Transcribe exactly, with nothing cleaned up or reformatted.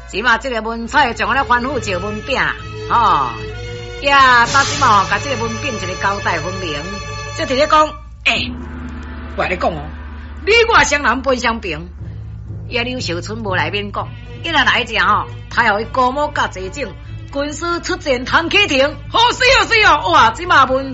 即嘛，这个文采将我咧反复照文饼，吼，呀，当即嘛，甲这个文炳一个交代分明，即直接讲，诶、欸，我跟你讲哦，你我双人分相平，呀，刘秀春无来免讲，伊若来者吼，太后高某甲齐整，军师出战唐启廷，好死哦死哦，哇，即嘛文。